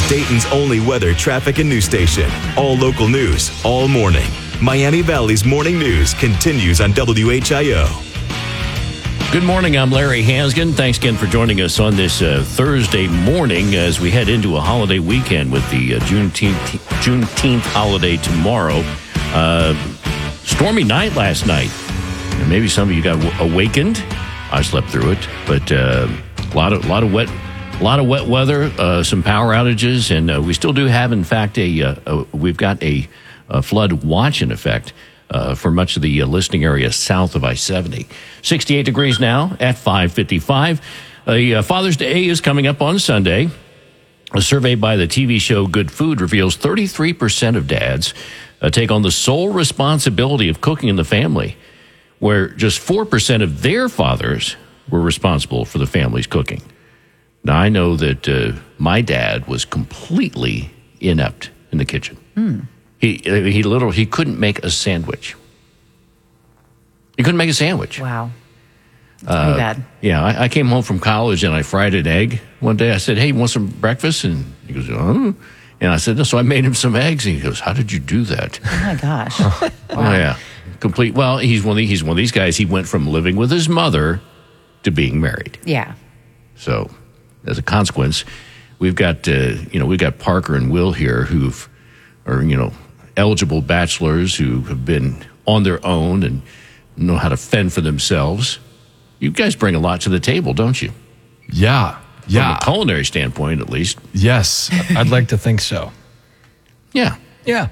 Dayton's only weather, traffic, and news station. All local news, all morning. Miami Valley's Morning News continues on WHIO. Good morning, I'm Larry Hansgen. Thanks again for joining us on this Thursday morning as we head into a holiday weekend with the Juneteenth holiday tomorrow. Stormy night last night. And maybe some of you got awakened. I slept through it, but a lot of wet weather, some power outages, and we still do have, in fact, we've got a flood watch in effect for much of the listening area south of I-70. 68 degrees now at 5:55. Father's Day is coming up on Sunday. A survey by the TV show Good Food reveals 33% of dads take on the sole responsibility of cooking in the family, where just 4% of their fathers were responsible for the family's cooking. Now, I know that my dad was completely inept in the kitchen. He couldn't make a sandwich. He couldn't make a sandwich. Wow. That's pretty bad. Yeah, I came home from college and I fried an egg one day. I said, "Hey, you want some breakfast?" And he goes, "Oh." And I said, "No." So I made him some eggs. And he goes, "How did you do that?" Oh, my gosh. Wow. Oh, yeah. Complete. Well, he's one of these guys. He went from living with his mother to being married. Yeah. So, as a consequence, we've got Parker and Will here who are eligible bachelors who have been on their own and know how to fend for themselves. You guys bring a lot to the table, don't you? Yeah. From a culinary standpoint, at least. Yes, I'd like to think so. Yeah. Yeah.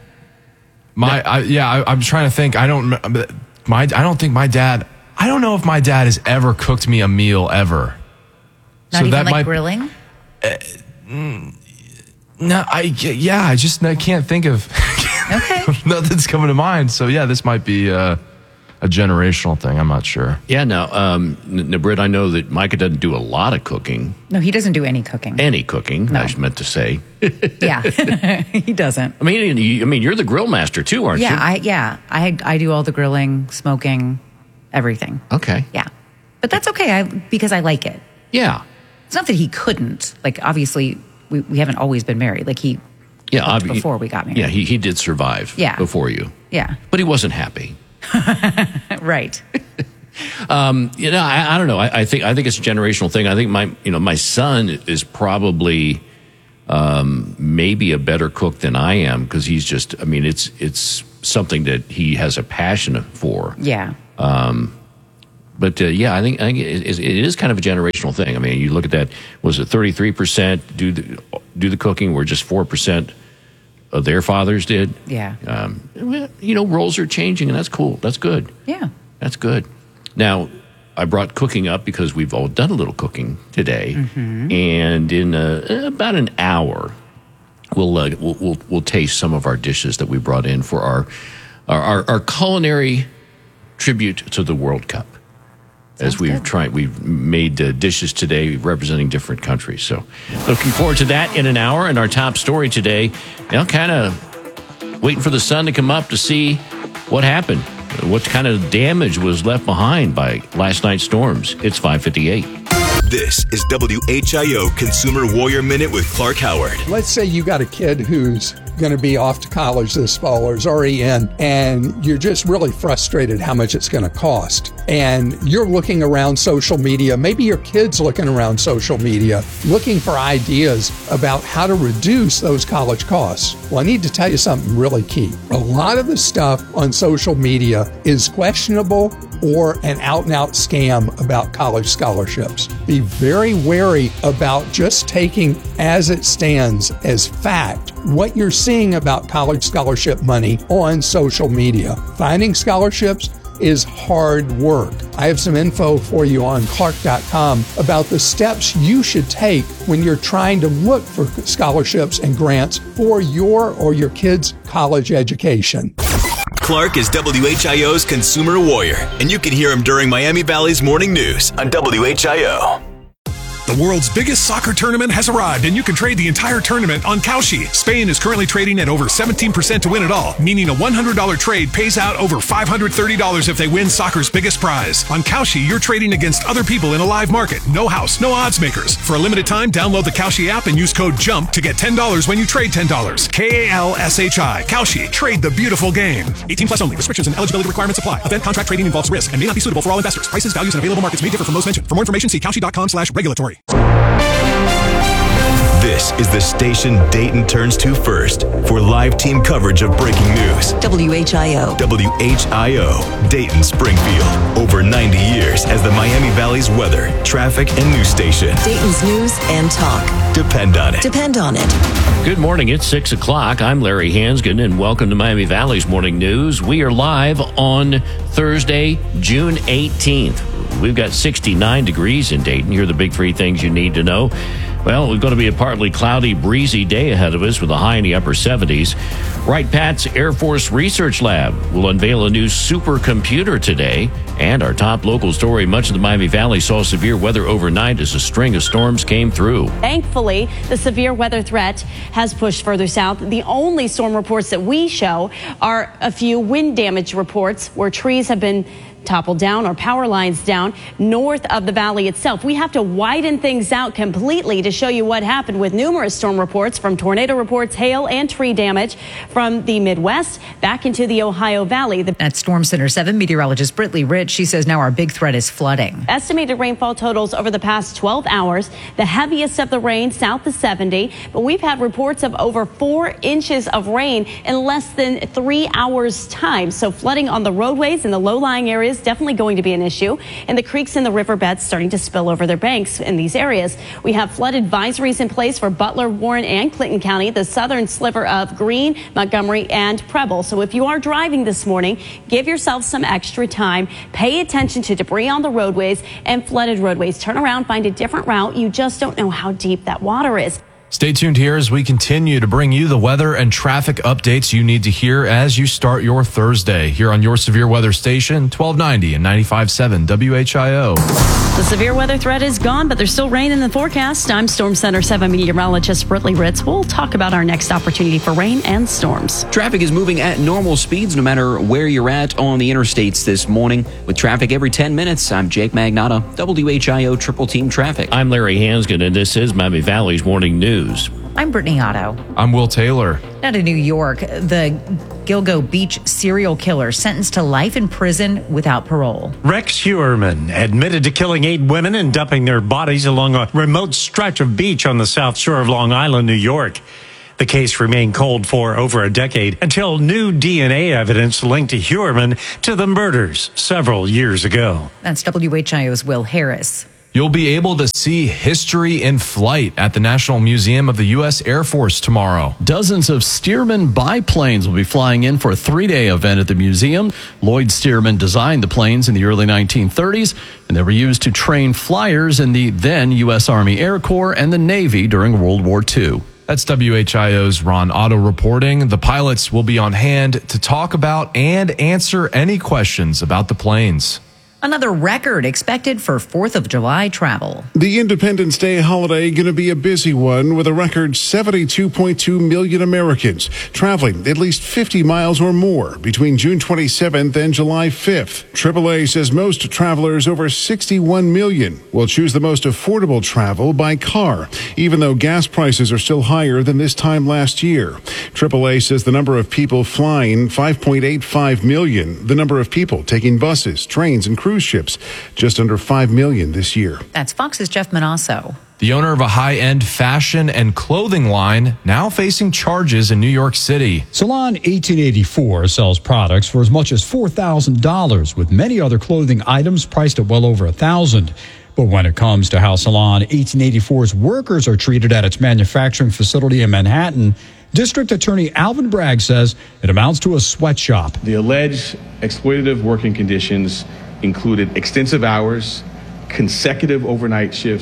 I'm trying to think. I don't think my dad. I don't know if my dad has ever cooked me a meal ever. Not even grilling? No, I can't think of. Okay. Nothing's coming to mind. So yeah, this might be a generational thing. I'm not sure. Yeah. Now, Britt, I know that Micah doesn't do a lot of cooking. No, he doesn't do any cooking. No. I meant to say. Yeah, he doesn't. I mean, you're the grill master too, aren't you? I do all the grilling, smoking, everything. Okay. Yeah, but that's okay because I like it. Yeah. It's not that he couldn't. Like, obviously, we haven't always been married. Like, he cooked before we got married. Yeah, he did survive before you. Yeah. But he wasn't happy. Right. I don't know. I think it's a generational thing. I think my son is probably maybe a better cook than I am because he's just. I mean, it's something that he has a passion for. Yeah. But I think it is kind of a generational thing. I mean, you look at that. Was it 33% do the cooking, where just 4% of their fathers did? Yeah. Roles are changing, and that's cool. That's good. Yeah. That's good. Now, I brought cooking up because we've all done a little cooking today, and in about an hour, we'll taste some of our dishes that we brought in for our culinary tribute to the World Cup. As we've made dishes today representing different countries. So looking forward to that in an hour. And our top story today, kind of waiting for the sun to come up to see what happened. What kind of damage was left behind by last night's storms. It's 5:58. This is WHIO Consumer Warrior Minute with Clark Howard. Let's say you got a kid who's going to be off to college this fall or is already in, and you're just really frustrated how much it's going to cost. And you're looking around social media, maybe your kid's looking around social media, looking for ideas about how to reduce those college costs. Well, I need to tell you something really key. A lot of the stuff on social media is questionable or an out-and-out scam about college scholarships. Be very wary about just taking as it stands as fact what you're seeing about college scholarship money on social media. Finding scholarships is hard work. I have some info for you on Clark.com about the steps you should take when you're trying to look for scholarships and grants for your or your kids' college education. Clark is WHIO's Consumer Warrior, and you can hear him during Miami Valley's Morning News on WHIO. The world's biggest soccer tournament has arrived, and you can trade the entire tournament on Kalshi. Spain is currently trading at over 17% to win it all, meaning a $100 trade pays out over $530 if they win soccer's biggest prize. On Kalshi, you're trading against other people in a live market. No house, no odds makers. For a limited time, download the Kalshi app and use code JUMP to get $10 when you trade $10. Kalshi. Kalshi. Trade the beautiful game. 18 plus only. Restrictions and eligibility requirements apply. Event contract trading involves risk and may not be suitable for all investors. Prices, values, and available markets may differ from those mentioned. For more information, see Kalshi.com/regulatory. This is the station Dayton turns to first for live team coverage of breaking news. WHIO. WHIO, Dayton, Springfield. Over 90 years as the Miami Valley's weather, traffic, and news station. Dayton's news and talk. Depend on it. Depend on it. Good morning. It's 6 o'clock. I'm Larry Hansgen, and welcome to Miami Valley's Morning News. We are live on Thursday, June 18th. We've got 69 degrees in Dayton. Here are the big three things you need to know. Well, it's going to be a partly cloudy, breezy day ahead of us with a high in the upper 70s. Wright-Pat's Air Force Research Lab will unveil a new supercomputer today. And our top local story, much of the Miami Valley saw severe weather overnight as a string of storms came through. Thankfully, the severe weather threat has pushed further south. The only storm reports that we show are a few wind damage reports where trees have been toppled down or power lines down north of the valley itself. We have to widen things out completely to show you what happened with numerous storm reports, from tornado reports, hail and tree damage from the Midwest back into the Ohio Valley. At Storm Center 7 meteorologist Britley Rich, she says now our big threat is flooding. Estimated rainfall totals over the past 12 hours, the heaviest of the rain south of 70, but we've had reports of over 4 inches of rain in less than 3 hours time. So flooding on the roadways and the low-lying areas definitely going to be an issue, and the creeks and the riverbeds starting to spill over their banks in these areas. We have flood advisories in place for Butler, Warren, and Clinton County, the southern sliver of Greene, Montgomery, and Preble. So if you are driving this morning, give yourself some extra time. Pay attention to debris on the roadways and flooded roadways. Turn around, find a different route. You just don't know how deep that water is. Stay tuned here as we continue to bring you the weather and traffic updates you need to hear as you start your Thursday here on your severe weather station, 1290 and 95.7 WHIO. The severe weather threat is gone, but there's still rain in the forecast. I'm Storm Center 7 meteorologist Britley Ritz. We'll talk about our next opportunity for rain and storms. Traffic is moving at normal speeds no matter where you're at on the interstates this morning. With traffic every 10 minutes, I'm Jake Magnotta, WHIO Triple Team Traffic. I'm Larry Hansgen, and this is Miami Valley's Morning News. I'm Brittany Otto. I'm Will Taylor. Out of New York, the Gilgo Beach serial killer sentenced to life in prison without parole. Rex Heuermann admitted to killing 8 women and dumping their bodies along a remote stretch of beach on the south shore of Long Island, New York. The case remained cold for over a decade until new DNA evidence linked to Heuermann to the murders several years ago. That's WHIO's Will Harris. You'll be able to see history in flight at the National Museum of the U.S. Air Force tomorrow. Dozens of Stearman biplanes will be flying in for a 3-day event at the museum. Lloyd Stearman designed the planes in the early 1930s, and they were used to train flyers in the then U.S. Army Air Corps and the Navy during World War II. That's WHIO's Ron Otto reporting. The pilots will be on hand to talk about and answer any questions about the planes. Another record expected for 4th of July travel. The Independence Day holiday going to be a busy one with a record 72.2 million Americans traveling at least 50 miles or more between June 27th and July 5th. AAA says most travelers, over 61 million, will choose the most affordable travel by car, even though gas prices are still higher than this time last year. AAA says the number of people flying, 5.85 million. The number of people taking buses, trains, and cruise ships, just under 5 million this year. That's Fox's Jeff Manasso. The owner of a high-end fashion and clothing line now facing charges in New York City. Salon 1884 sells products for as much as $4,000, with many other clothing items priced at well over $1,000. But when it comes to how Salon 1884's workers are treated at its manufacturing facility in Manhattan, District Attorney Alvin Bragg says it amounts to a sweatshop. The alleged exploitative working conditions included extensive hours, consecutive overnight shifts,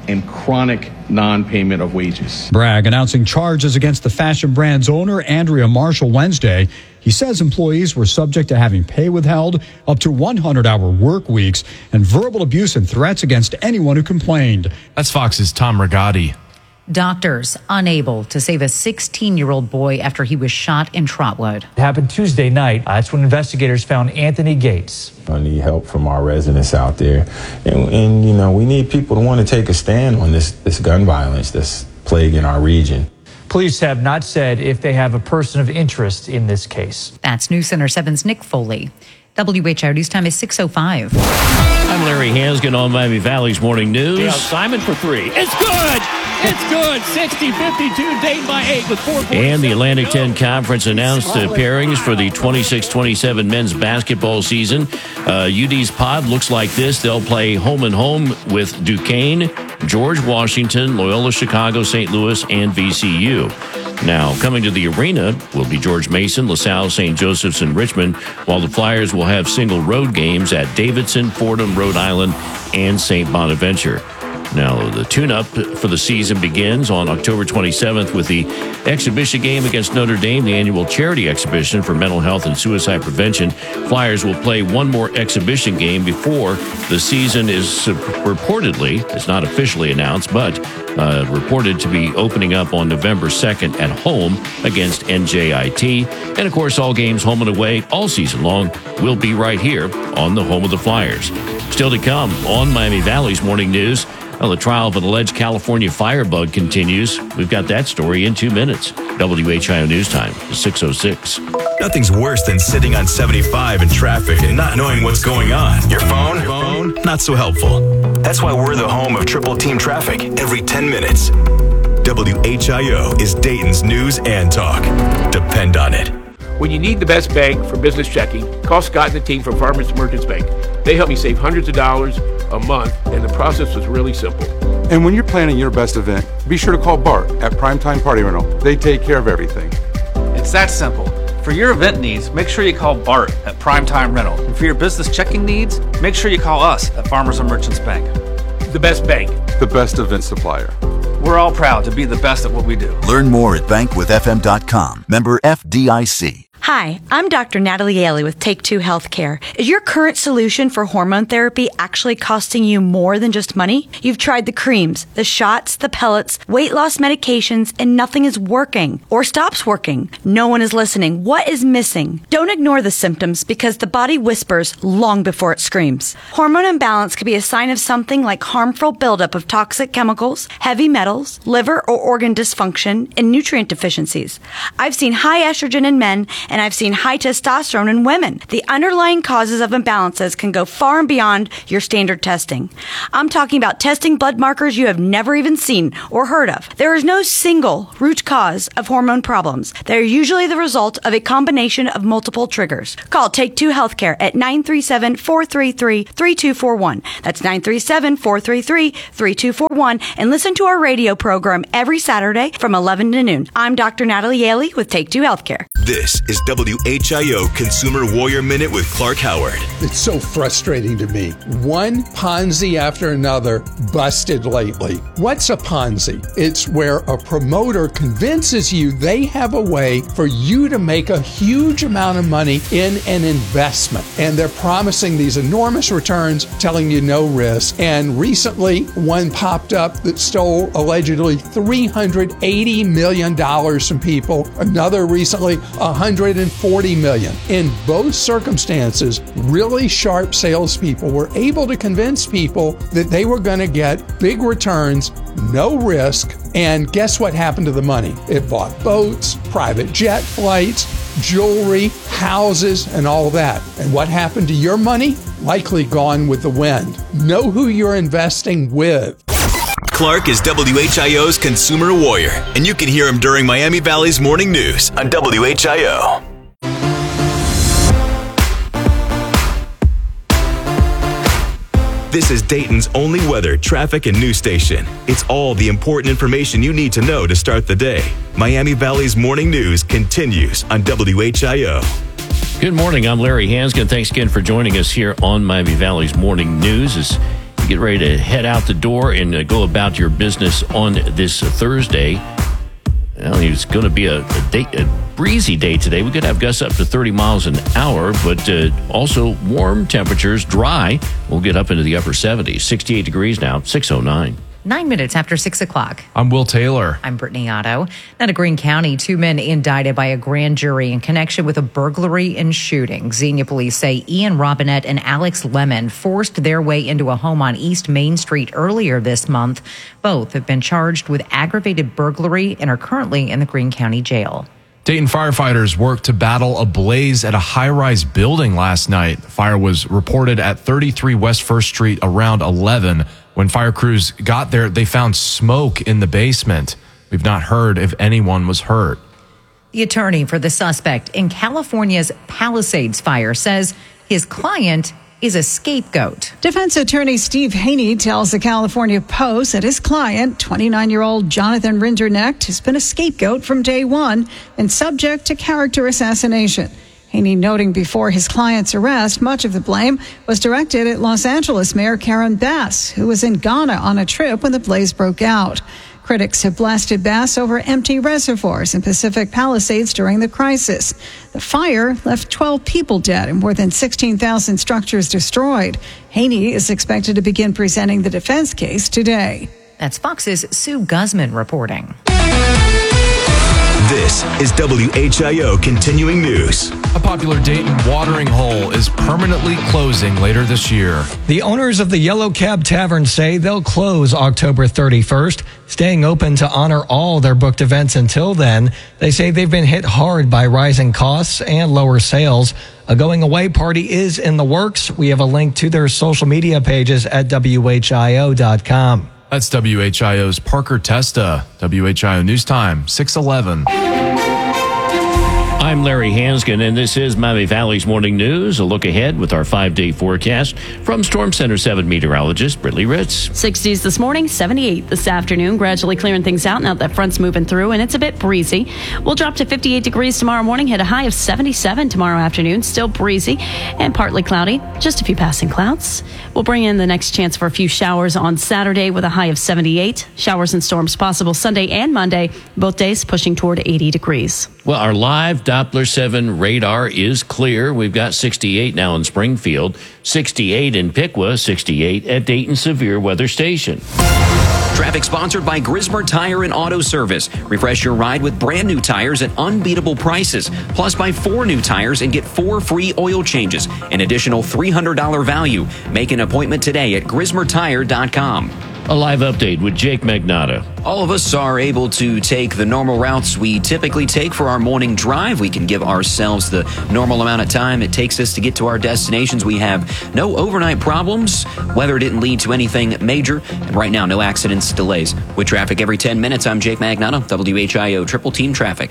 and chronic non-payment of wages. Bragg announcing charges against the fashion brand's owner, Andrea Marshall, Wednesday. He says employees were subject to having pay withheld, up to 100-hour work weeks, and verbal abuse and threats against anyone who complained. That's Fox's Tom Rigotti. Doctors unable to save a 16-year-old boy after he was shot in Trotwood. It happened Tuesday night. That's when investigators found Anthony Gates. I need help from our residents out there. And you know, we need people to want to take a stand on this gun violence that's plaguing our region. Police have not said if they have a person of interest in this case. That's News Center 7's Nick Foley. WHIO News Time is 6:05. I'm Larry Hansgen on Miami Valley's Morning News. Yeah, Simon for three. It's good. It's good. 60-52, Dayton by 8 with 4 points. And the Atlantic 10 Conference announced the pairings for the 26-27 men's basketball season. UD's pod looks like this. They'll play home and home with Duquesne, George Washington, Loyola Chicago, St. Louis, and VCU. Now, coming to the arena will be George Mason, LaSalle, St. Joseph's, and Richmond, while the Flyers will have single road games at Davidson, Fordham, Rhode Island, and St. Bonaventure. Now, the tune-up for the season begins on October 27th with the exhibition game against Notre Dame, the annual charity exhibition for mental health and suicide prevention. Flyers will play one more exhibition game before the season is reportedly, it's not officially announced, but reported to be opening up on November 2nd at home against NJIT. And, of course, all games home and away all season long will be right here on the home of the Flyers. Still to come on Miami Valley's Morning News. Well, the trial of an alleged California firebug continues. We've got that story in 2 minutes. WHIO News Time is 6:06. Nothing's worse than sitting on 75 in traffic and not knowing what's going on. Your phone? Not so helpful. That's why we're the home of Triple Team Traffic every 10 minutes. WHIO is Dayton's news and talk. Depend on it. When you need the best bank for business checking, call Scott and the team from Farmers Merchants Bank. They helped me save hundreds of dollars a month, and the process was really simple. And when you're planning your best event, be sure to call Bart at Primetime Party Rental. They take care of everything. It's that simple. For your event needs, make sure you call Bart at Primetime Rental. And for your business checking needs, make sure you call us at Farmers and Merchants Bank. The best bank. The best event supplier. We're all proud to be the best at what we do. Learn more at bankwithfm.com. Member FDIC. Hi, I'm Dr. Natalie Yaley with Take Two Healthcare. Is your current solution for hormone therapy actually costing you more than just money? You've tried the creams, the shots, the pellets, weight loss medications, and nothing is working or stops working. No one is listening. What is missing? Don't ignore the symptoms because the body whispers long before it screams. Hormone imbalance could be a sign of something like harmful buildup of toxic chemicals, heavy metals, liver or organ dysfunction, and nutrient deficiencies. I've seen high estrogen in men and I've seen high testosterone in women. The underlying causes of imbalances can go far and beyond your standard testing. I'm talking about testing blood markers you have never even seen or heard of. There is no single root cause of hormone problems. They're usually the result of a combination of multiple triggers. Call Take Two Healthcare at 937-433-3241. That's 937-433-3241 and listen to our radio program every Saturday from 11 to noon. I'm Dr. Natalie Yaley with Take Two Healthcare. This is WHIO Consumer Warrior Minute with Clark Howard. It's so frustrating to me. One Ponzi after another busted lately. What's a Ponzi? It's where a promoter convinces you they have a way for you to make a huge amount of money in an investment. And they're promising these enormous returns, telling you no risk. And recently, one popped up that stole allegedly $380 million from people. Another recently, $140 million. In both circumstances, really sharp salespeople were able to convince people that they were going to get big returns, no risk, and guess what happened to the money? It bought boats, private jet flights, jewelry, houses, and all that. And what happened to your money? Likely gone with the wind. Know who you're investing with. Clark is WHIO's Consumer Warrior, and you can hear him during Miami Valley's Morning News on WHIO. This is Dayton's only weather, traffic, and news station. It's all the important information you need to know to start the day. Miami Valley's Morning News continues on WHIO. Good morning. I'm Larry Hansgen. Thanks again for joining us here on Miami Valley's Morning News. As get ready to head out the door and go about your business on this Thursday. Well, it's going to be a breezy day today. We could have gusts up to 30 miles an hour, but also warm temperatures, dry. We'll get up into the upper 70s. 68 degrees now, 6:09. 9 minutes after 6 o'clock. I'm Will Taylor. I'm Brittany Otto. Out of Greene County, 2 men indicted by a grand jury in connection with a burglary and shooting. Xenia police say Ian Robinette and Alex Lemon forced their way into a home on East Main Street earlier this month. Both have been charged with aggravated burglary and are currently in the Greene County Jail. Dayton firefighters worked to battle a blaze at a high-rise building last night. The fire was reported at 33 West 1st Street around 11. When fire crews got there, they found smoke in the basement. We've not heard if anyone was hurt. The attorney for the suspect in California's Palisades fire says his client is a scapegoat. Defense attorney Steve Haney tells the California Post that his client, 29-year-old Jonathan Rinderknecht, has been a scapegoat from day one and subject to character assassination. Haney noting before his client's arrest, much of the blame was directed at Los Angeles Mayor Karen Bass, who was in Ghana on a trip when the blaze broke out. Critics have blasted Bass over empty reservoirs in Pacific Palisades during the crisis. The fire left 12 people dead and more than 16,000 structures destroyed. Haney is expected to begin presenting the defense case today. That's Fox's Sue Guzman reporting. This is WHIO Continuing News. A popular Dayton watering hole is permanently closing later this year. The owners of the Yellow Cab Tavern say they'll close October 31st, staying open to honor all their booked events until then. They say they've been hit hard by rising costs and lower sales. A going away party is in the works. We have a link to their social media pages at WHIO.com. That's WHIO's Parker Testa. WHIO News Time, 6:11. I'm Larry Hanskin, and this is Miami Valley's Morning News. A look ahead with our 5-day forecast from Storm Center 7 meteorologist Brittany Ritz. 60s this morning, 78 this afternoon. Gradually clearing things out now that front's moving through, and it's a bit breezy. We'll drop to 58 degrees tomorrow morning, hit a high of 77 tomorrow afternoon. Still breezy and partly cloudy, just a few passing clouds. We'll bring in the next chance for a few showers on Saturday with a high of 78. Showers and storms possible Sunday and Monday, both days pushing toward 80 degrees. Well, our live Doppler 7 radar is clear. We've got 68 now in Springfield, 68 in Piqua, 68 at Dayton Severe Weather Station. Traffic sponsored by Grismer Tire and Auto Service. Refresh your ride with brand new tires at unbeatable prices. Plus, buy 4 new tires and get 4 free oil changes. An additional $300 value. Make an appointment today at GrismerTire.com. A live update with Jake Magnotta. All of us are able to take the normal routes we typically take for our morning drive. We can give ourselves the normal amount of time it takes us to get to our destinations. We have no overnight problems. Weather didn't lead to anything major. And right now, no accidents, delays. With traffic every 10 minutes, I'm Jake Magnotta, WHIO Triple Team Traffic.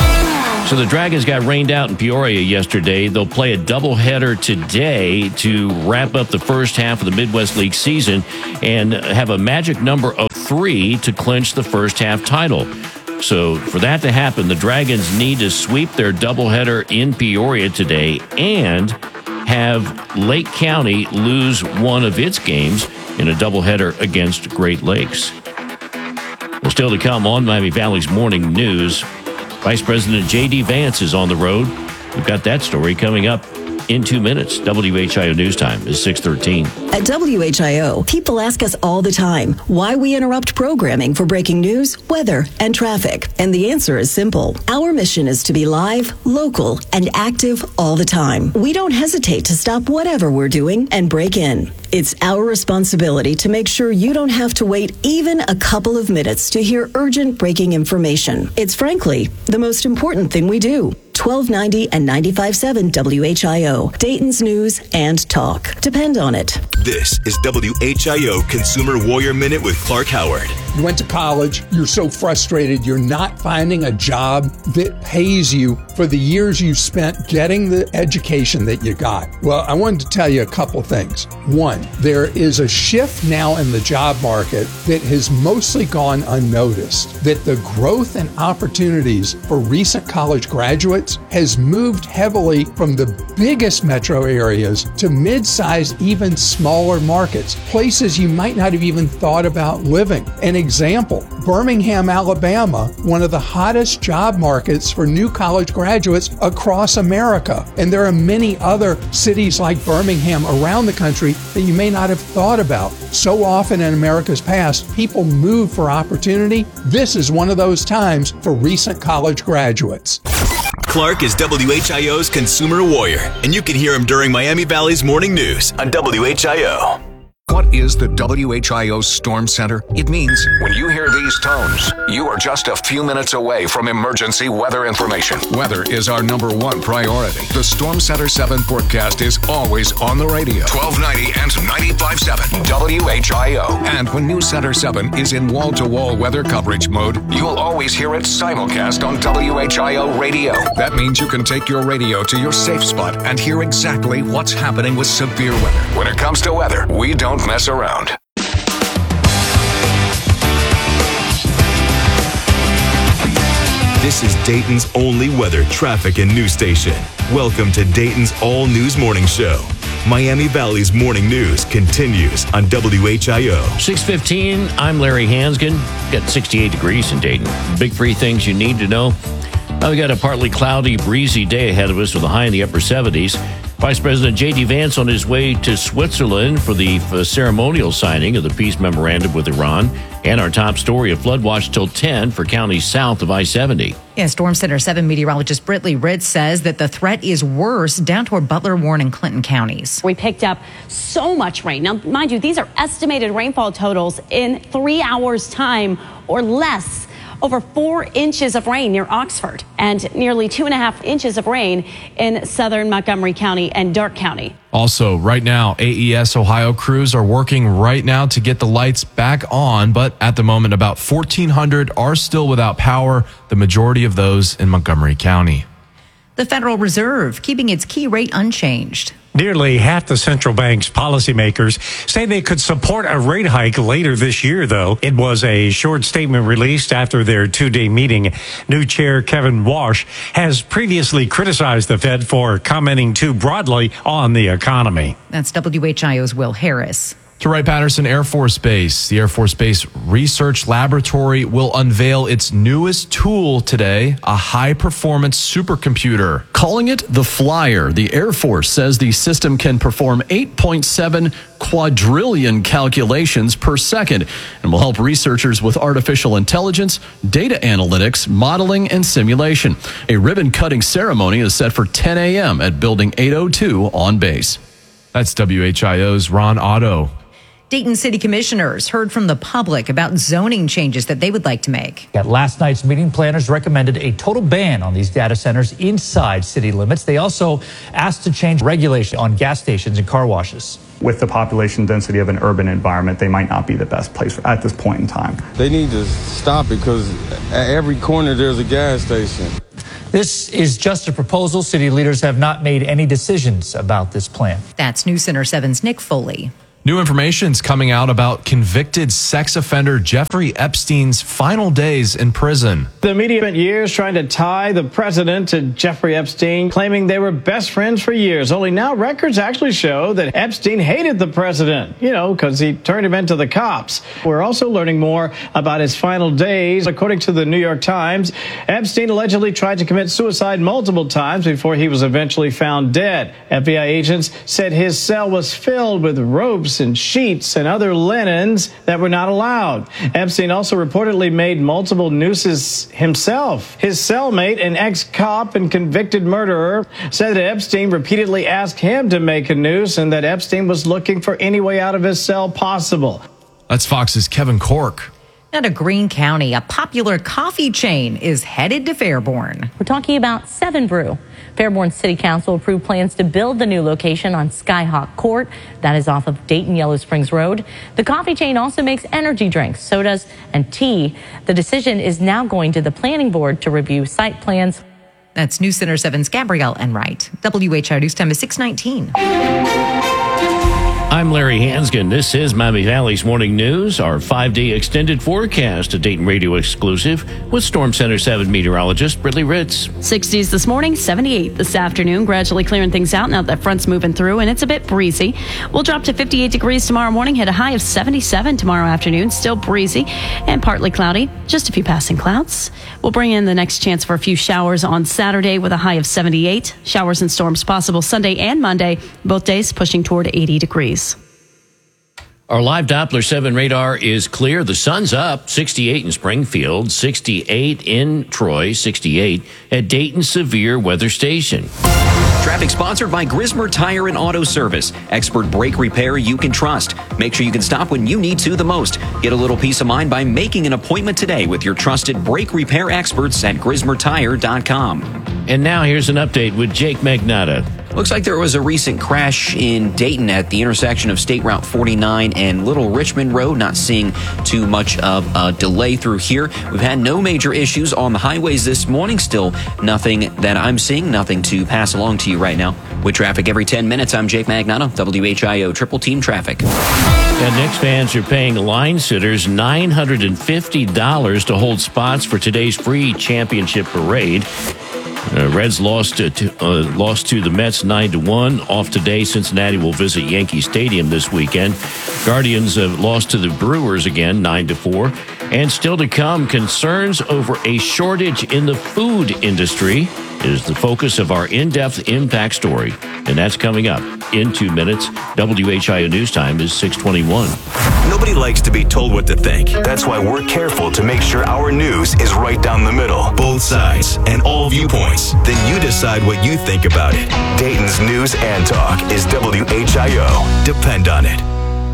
So the Dragons got rained out in Peoria yesterday. They'll play a doubleheader today to wrap up the first half of the Midwest League season and have a magic number of 3 to clinch the first half title. So for that to happen, the Dragons need to sweep their doubleheader in Peoria today and have Lake County lose one of its games in a doubleheader against Great Lakes. Well, still to come on Miami Valley's Morning News, Vice President J.D. Vance is on the road. We've got that story coming up in 2 minutes. WHIO News Time is 6:13. At WHIO, people ask us all the time why we interrupt programming for breaking news, weather, and traffic. And the answer is simple. Our mission is to be live, local, and active all the time. We don't hesitate to stop whatever we're doing and break in. It's our responsibility to make sure you don't have to wait even a couple of minutes to hear urgent breaking information. It's frankly the most important thing we do. 1290 and 95.7 WHIO, Dayton's news and talk. Depend on it. This is WHIO Consumer Warrior Minute with Clark Howard. You went to college, you're so frustrated, you're not finding a job that pays you for the years you spent getting the education that you got. Well, I wanted to tell you a couple things. One, there is a shift now in the job market that has mostly gone unnoticed, that the growth and opportunities for recent college graduates graduates has moved heavily from the biggest metro areas to mid-sized, even smaller markets, places you might not have even thought about living. An example, Birmingham, Alabama, one of the hottest job markets for new college graduates across America. And there are many other cities like Birmingham around the country that you may not have thought about. So often in America's past, people move for opportunity. This is one of those times for recent college graduates. Clark is WHIO's consumer warrior, and you can hear him during Miami Valley's morning news on WHIO. What is the WHIO Storm Center? It means when you hear these tones, you are just a few minutes away from emergency weather information. Weather is our number one priority. The Storm Center 7 forecast is always on the radio. 1290 and 95.7 WHIO. And when News Center 7 is in wall-to-wall weather coverage mode, you'll always hear it simulcast on WHIO radio. That means you can take your radio to your safe spot and hear exactly what's happening with severe weather. When it comes to weather, we don't mess around. This is Dayton's only weather, traffic, and news station. Welcome to Dayton's all-news morning show. Miami Valley's morning news continues on WHIO. 6:15, I'm Larry Hansgen. Got 68 degrees in Dayton. Big three things you need to know. We got a partly cloudy, breezy day ahead of us with a high in the upper 70s. Vice President J.D. Vance on his way to Switzerland for the ceremonial signing of the peace memorandum with Iran. And our top story, a flood watch till 10 for counties south of I-70. Yeah, Storm Center 7 meteorologist Britley Ritz says that the threat is worse down toward Butler, Warren, and Clinton counties. We picked up so much rain. Now, mind you, these are estimated rainfall totals in 3 hours' time or less. Over 4 inches of rain near Oxford and nearly 2.5 inches of rain in southern Montgomery County and Darke County. Also, right now, AES Ohio crews are working right now to get the lights back on, but at the moment, about 1,400 are still without power, the majority of those in Montgomery County. The Federal Reserve keeping its key rate unchanged. Nearly half the central bank's policymakers say they could support a rate hike later this year, though. It was a short statement released after their 2-day meeting. New chair Kevin Walsh has previously criticized the Fed for commenting too broadly on the economy. That's WHIO's Will Harris. To Wright-Patterson Air Force Base, the Air Force Base Research Laboratory will unveil its newest tool today, a high-performance supercomputer. Calling it the Flyer, the Air Force says the system can perform 8.7 quadrillion calculations per second and will help researchers with artificial intelligence, data analytics, modeling, and simulation. A ribbon-cutting ceremony is set for 10 a.m. at Building 802 on base. That's WHIO's Ron Otto. Dayton City Commissioners heard from the public about zoning changes that they would like to make. At last night's meeting, planners recommended a total ban on these data centers inside city limits. They also asked to change regulation on gas stations and car washes. With the population density of an urban environment, they might not be the best place at this point in time. They need to stop it because at every corner there's a gas station. This is just a proposal. City leaders have not made any decisions about this plan. That's News Center 7's Nick Foley. New information is coming out about convicted sex offender Jeffrey Epstein's final days in prison. The media spent years trying to tie the president to Jeffrey Epstein, claiming they were best friends for years. Only now records actually show that Epstein hated the president, because he turned him into the cops. We're also learning more about his final days. According to the New York Times, Epstein allegedly tried to commit suicide multiple times before he was eventually found dead. FBI agents said his cell was filled with ropes and sheets and other linens that were not allowed. Epstein also reportedly made multiple nooses himself. His cellmate, an ex-cop and convicted murderer, said that Epstein repeatedly asked him to make a noose and that Epstein was looking for any way out of his cell possible. That's Fox's Kevin Cork. Out of Greene County, a popular coffee chain is headed to Fairborn. We're talking about 7 Brew. Fairborn City Council approved plans to build the new location on Skyhawk Court. That is off of Dayton Yellow Springs Road. The coffee chain also makes energy drinks, sodas, and tea. The decision is now going to the planning board to review site plans. That's News Center 7's Gabrielle Enright. WHIO News Time is 6:19. I'm Larry Hansgen. This is Miami Valley's Morning News, our 5-day extended forecast, a Dayton Radio exclusive with Storm Center 7 meteorologist Brittany Ritz. 60s this morning, 78 this afternoon, gradually clearing things out now that front's moving through, and it's a bit breezy. We'll drop to 58 degrees tomorrow morning, hit a high of 77 tomorrow afternoon, still breezy and partly cloudy, just a few passing clouds. We'll bring in the next chance for a few showers on Saturday with a high of 78. Showers and storms possible Sunday and Monday, both days pushing toward 80 degrees. Our live Doppler 7 radar is clear. The sun's up, 68 in Springfield, 68 in Troy, 68 at Dayton Severe Weather Station. Traffic sponsored by Grismer Tire and Auto Service. Expert brake repair you can trust. Make sure you can stop when you need to the most. Get a little peace of mind by making an appointment today with your trusted brake repair experts at GrismerTire.com. And now here's an update with Jake Magnotta. Looks like there was a recent crash in Dayton at the intersection of State Route 49 and Little Richmond Road. Not seeing too much of a delay through here. We've had no major issues on the highways this morning. Still nothing that I'm seeing, nothing to pass along to you right now. With traffic every 10 minutes, I'm Jake Magnotta, WHIO Triple Team Traffic. And Knicks fans are paying line sitters $950 to hold spots for today's free championship parade. Reds lost to the Mets 9-1. Off today, Cincinnati will visit Yankee Stadium this weekend. Guardians have lost to the Brewers again, 9-4. And still to come, concerns over a shortage in the food industry is the focus of our in-depth impact story. And that's coming up in 2 minutes. WHIO News Time is 6:21. Nobody likes to be told what to think. That's why we're careful to make sure our news is right down the middle, both sides, and all viewpoints. Then you decide what you think about it. Dayton's News and Talk is WHIO. Depend on it.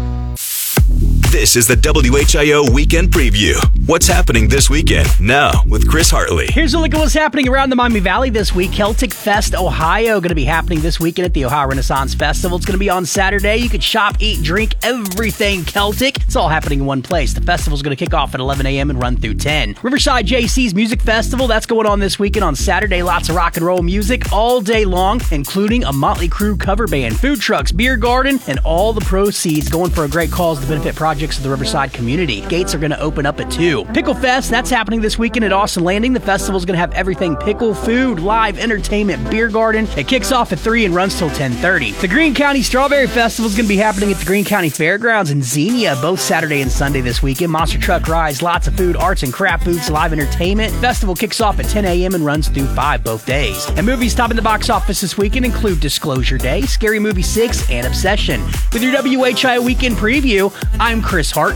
This is the WHIO Weekend Preview. What's happening this weekend? Now with Chris Hartley. Here's a look at what's happening around the Miami Valley this week. Celtic Fest Ohio going to be happening this weekend at the Ohio Renaissance Festival. It's going to be on Saturday. You can shop, eat, drink, everything Celtic. It's all happening in one place. The festival's going to kick off at 11 a.m. and run through 10. Riverside JC's Music Festival, that's going on this weekend on Saturday. Lots of rock and roll music all day long, including a Motley Crue cover band, food trucks, beer garden, and all the proceeds going for a great cause to benefit projects of the Riverside community. Gates are going to open up at 2. Pickle Fest, that's happening this weekend at Austin Landing. The festival is going to have everything pickle, food, live entertainment, beer garden. It kicks off at 3 and runs till 10:30. The Greene County Strawberry Festival is going to be happening at the Greene County Fairgrounds in Xenia both Saturday and Sunday this weekend. Monster truck rides, lots of food, arts and craft booths, live entertainment. Festival kicks off at 10 a.m. and runs through 5 both days. And movies topping the box office this weekend include Disclosure Day, Scary Movie 6, and Obsession. With your WHIO Weekend Preview, I'm Chris Hartley.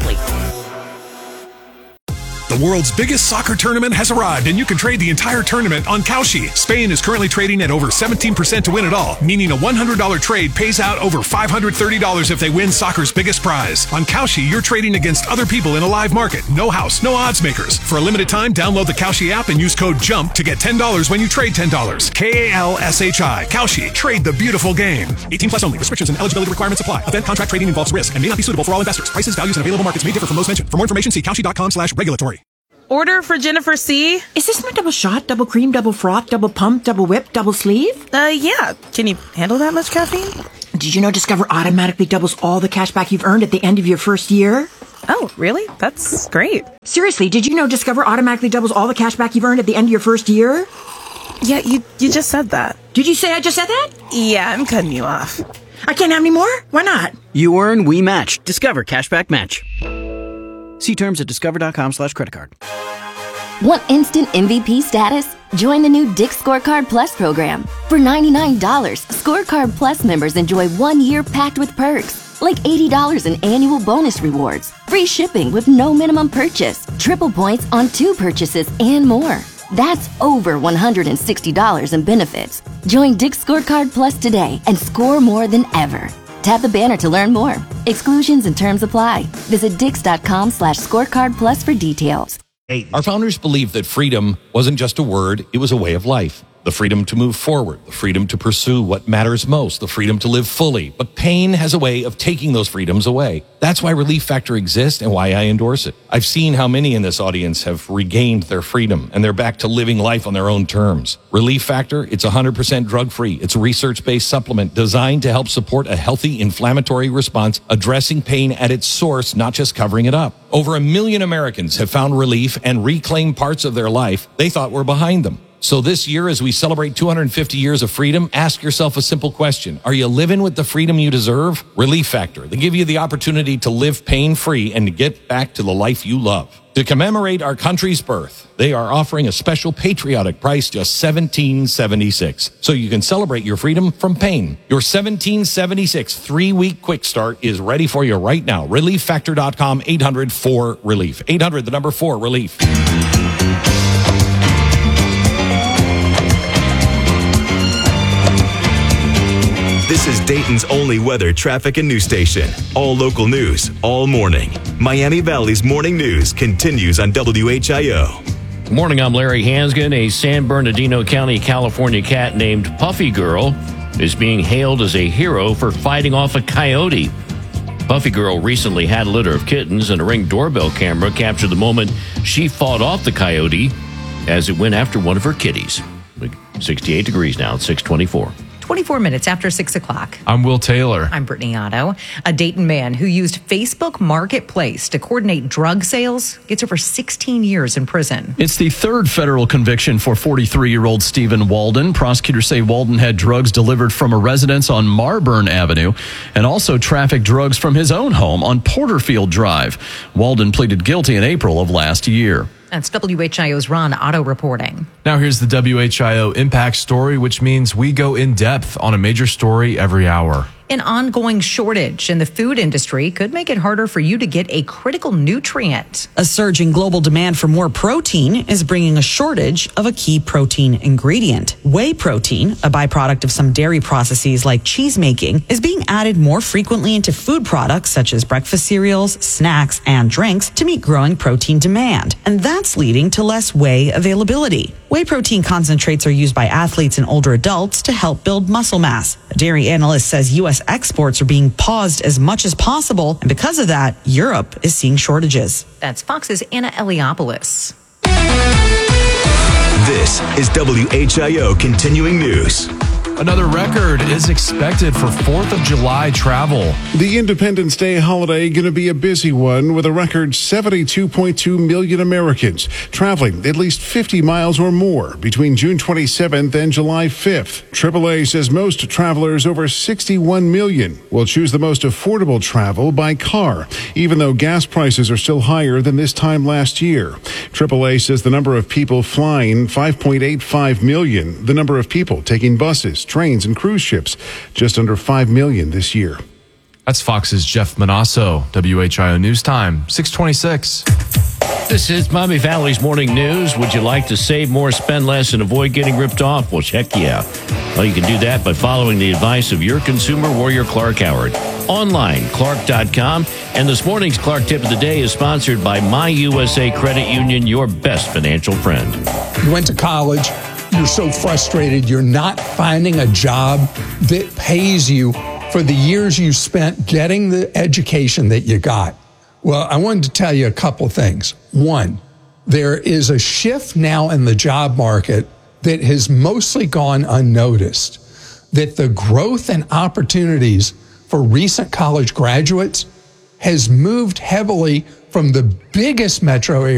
The world's biggest soccer tournament has arrived, and you can trade the entire tournament on Kalshi. Spain is currently trading at over 17% to win it all, meaning a $100 trade pays out over $530 if they win soccer's biggest prize. On Kalshi, you're trading against other people in a live market. No house, no odds makers. For a limited time, download the Kalshi app and use code JUMP to get $10 when you trade $10. Kalshi. Kalshi. Trade the beautiful game. 18 plus only. Restrictions and eligibility requirements apply. Event contract trading involves risk and may not be suitable for all investors. Prices, values, and available markets may differ from those mentioned. For more information, see Kalshi.com/regulatory. Order for Jennifer C. Is this my double shot, double cream, double froth, double pump, double whip, double sleeve? Yeah. Can you handle that much caffeine? Did you know Discover automatically doubles all the cash back you've earned at the end of your first year? Oh, really? That's great. Seriously, did you know Discover automatically doubles all the cash back you've earned at the end of your first year? Yeah, you just said that. Did you say I just said that? Yeah, I'm cutting you off. I can't have any more? Why not? You earn, we match. Discover Cashback Match. See terms at discover.com/creditcard. Want instant MVP status? Join the new Dick's Scorecard Plus program. For $99, Scorecard Plus members enjoy 1 year packed with perks, like $80 in annual bonus rewards, free shipping with no minimum purchase, triple points on 2 purchases, and more. That's over $160 in benefits. Join Dick's Scorecard Plus today and score more than ever. Tap the banner to learn more. Exclusions and terms apply. Visit Dix.com/scorecard plus for details. Our founders believed that freedom wasn't just a word, it was a way of life. The freedom to move forward, the freedom to pursue what matters most, the freedom to live fully. But pain has a way of taking those freedoms away. That's why Relief Factor exists and why I endorse it. I've seen how many in this audience have regained their freedom and they're back to living life on their own terms. Relief Factor, it's 100% drug-free. It's a research-based supplement designed to help support a healthy inflammatory response, addressing pain at its source, not just covering it up. Over 1 million Americans have found relief and reclaimed parts of their life they thought were behind them. So this year, as we celebrate 250 years of freedom, ask yourself a simple question. Are you living with the freedom you deserve? Relief Factor. They give you the opportunity to live pain-free and to get back to the life you love. To commemorate our country's birth, they are offering a special patriotic price, just $17.76. So you can celebrate your freedom from pain. Your $17.76 3-week quick start is ready for you right now. ReliefFactor.com, 800-4-RELIEF. 800, the number 4, RELIEF. This is Dayton's only weather, traffic, and news station. All local news, all morning. Miami Valley's morning news continues on WHIO. Good morning, I'm Larry Hansgen. A San Bernardino County, California cat named Puffy Girl is being hailed as a hero for fighting off a coyote. Puffy Girl recently had a litter of kittens, and a Ring doorbell camera captured the moment she fought off the coyote as it went after one of her kitties. 68 degrees now, it's 6:24. 24 minutes after 6 o'clock. I'm Will Taylor. I'm Brittany Otto. A Dayton man who used Facebook Marketplace to coordinate drug sales gets over 16 years in prison. It's the third federal conviction for 43-year-old Stephen Walden. Prosecutors say Walden had drugs delivered from a residence on Marburn Avenue and also trafficked drugs from his own home on Porterfield Drive. Walden pleaded guilty in April of last year. That's WHIO's Ron Otto reporting. Now here's the WHIO Impact Story, which means we go in depth on a major story every hour. An ongoing shortage in the food industry could make it harder for you to get a critical nutrient. A surge in global demand for more protein is bringing a shortage of a key protein ingredient. Whey protein, a byproduct of some dairy processes like cheese making, is being added more frequently into food products such as breakfast cereals, snacks, and drinks to meet growing protein demand. And that's leading to less whey availability. Whey protein concentrates are used by athletes and older adults to help build muscle mass. A dairy analyst says U.S. exports are being paused as much as possible, and because of that, Europe is seeing shortages. That's Fox's Anna Eliopoulos. This is WHIO Continuing News. Another record is expected for 4th of July travel. The Independence Day holiday going to be a busy one with a record 72.2 million Americans traveling at least 50 miles or more between June 27th and July 5th. AAA says most travelers, over 61 million, will choose the most affordable travel by car, even though gas prices are still higher than this time last year. AAA says the number of people flying, 5.85 million. The number of people taking buses, trains, and cruise ships, just under 5 million this year. That's Fox's Jeff Manasso. WHIO News Time, 6:26. This is Miami Valley's morning news. Would you like to save more, spend less, and avoid getting ripped off? Well, heck yeah. Well, you can do that by following the advice of your consumer warrior, Clark Howard. Online, Clark.com. And this morning's Clark Tip of the Day is sponsored by My USA Credit Union, your best financial friend. You went to college. You're so frustrated you're not finding a job that pays you for the years you spent getting the education that you got. Well, I wanted to tell you a couple things. One, there is a shift now in the job market that has mostly gone unnoticed, that the growth and opportunities for recent college graduates has moved heavily from the biggest metro areas